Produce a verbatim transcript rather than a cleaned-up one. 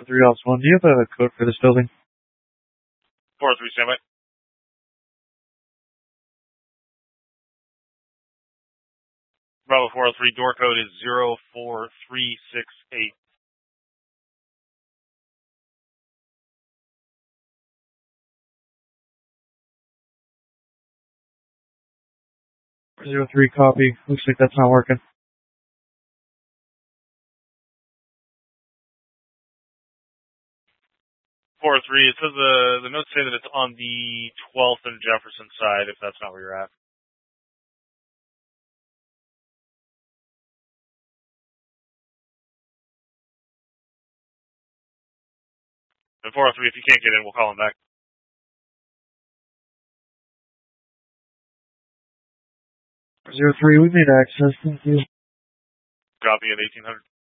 three Ops one, do you have a code for this building? four three, standby. Bravo four oh three, door code is zero four three six eight. Zero three, copy. Looks like that's not working. four oh three, it says the, the notes say that it's on the twelfth and Jefferson side, if that's not where you're at. And four oh three, if you can't get in, we'll call him back. Zero three, we made access, thank you. Copy at eighteen hundred.